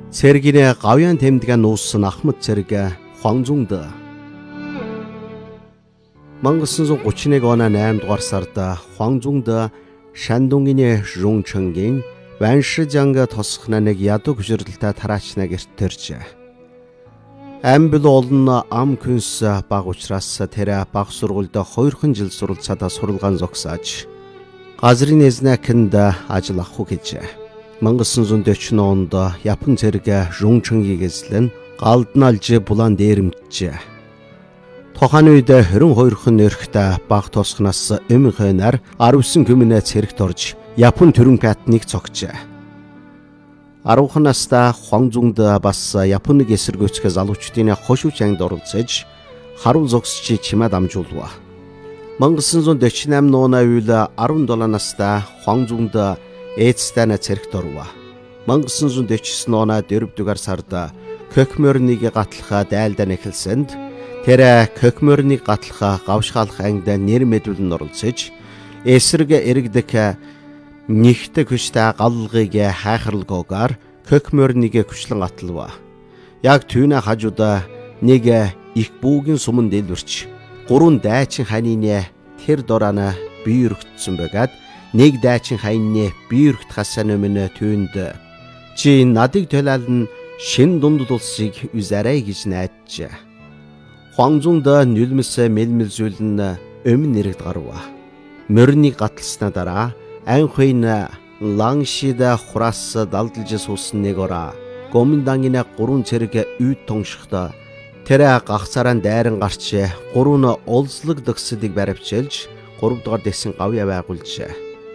Цэргийн гавьяан тэмдгэн нуусан Ахмад цэрэг Хуанзунд 1931 оны 8 дугаар сард Хуанзунд Шандунгийн Жунчэнгийн Ваншижанг тосхны нэг ядуу хөшөрлөлтөд тараачна гэрт төрж. Амбил олон ам күнс баг учраас тэр баг сургуульд 2 жил суралцаад суралгаан зогсоож газрын эзнэкэнд ажил авах гэж 1940 онд Япон цэрэг Жунчэнгийг эзлэн галдналж булан дээрэмжжээ. Тухайн үед 22 нэрхт баг тосхноос өмнөхөнөр 19 гүмнэ цэрэгт орж Япон төрөн пятныг цогжээ. 10 настай Хуанзунд бас Японыг эсэргүүцэх залуучдын хошууч ангид оролцож харуул зогсож чимээд амжуулва. 1948 оны үйл 17 настай Хуанзунд Эцтэн цэрэгт орва. 1949 оны 4 дугаар сард Көкмөрнийг гатлах дайлдан эхэлсэнд тэр Көкмөрнийг гатлах гавшгаалах ангид нэр мэдүүлэн оролцож эсрэг эргдэг нэгт хүчтэй галлыг хайхралгоогаар Көкмөрнийг хүчлэн атлва. Яг түүний хажууд нэг их бүүгийн суман дэлбэрч 3 дайчин ханины тэр дорана бие өргөцсөн байгаад нэг дайчин хаяны бие өргөх өмнө түүнд чи надыг төлөөлн шин дундад улсыг үзарай гэж найдаж. Хуанзунд нүлмэс мэлмэл зүйлэн өмнө нэрэгд гарва. Мөрнийг гатлснаа дараа анхын Лангшида хураас далдалж суусан нэг ораа гоминдангийн 3 цэрэг үйд тоншихта тэр гахцараа дайран гарч 3 олзлогдсодыг баривчилж 3 дугаар дэсэн гавья байгуулжээ.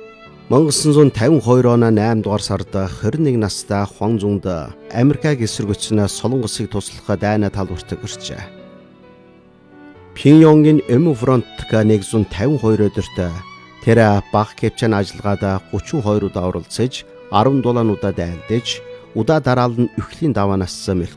1952 оны 8 дугаар сард 21 настай Хуанзунд Америкийг эсэргүүцэн Солонгосыг туслах дайна талбарт гэрчээ. Пхеньянгийн Өмнө фронтк 152 өдөрт тэр баг кепчэн ажиллагаад 32 удаа оролцож 10 дулаануудаа дайлдаж удаа дараалан өхлийн даваанаас